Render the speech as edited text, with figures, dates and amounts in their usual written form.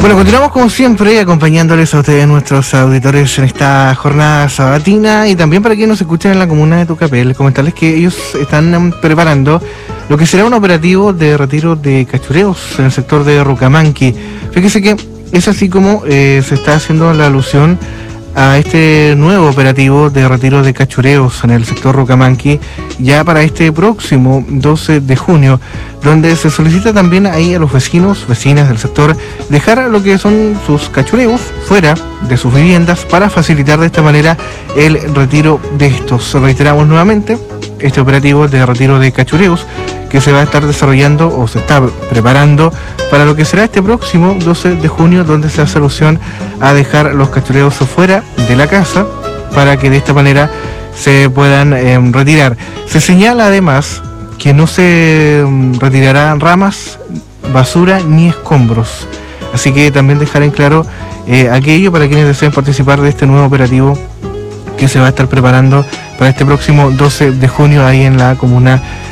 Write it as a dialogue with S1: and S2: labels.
S1: Bueno, continuamos como siempre acompañándoles a ustedes, nuestros auditores, en esta jornada sabatina, y también para quienes nos escuchan en la comuna de Tucapel, comentarles que ellos están preparando lo que será un operativo de retiro de cachureos en el sector de Rucamanqui. Fíjese que es así como se está haciendo la alusión a este nuevo operativo de retiro de cachureos en el sector Rucamanqui, ya para este próximo 12 de junio, donde se solicita también ahí a los vecinas del sector dejar lo que son sus cachureos fuera de sus viviendas para facilitar de esta manera el retiro de estos. Reiteramos nuevamente este operativo de retiro de cachureos que se va a estar desarrollando o se está preparando para lo que será este próximo 12 de junio, donde se hace alusión a dejar los cachureos fuera de la casa para que de esta manera se puedan retirar. Se señala además que no se retirarán ramas, basura ni escombros. Así que también dejar en claro aquello para quienes deseen participar de este nuevo operativo que se va a estar preparando para este próximo 12 de junio ahí en la comuna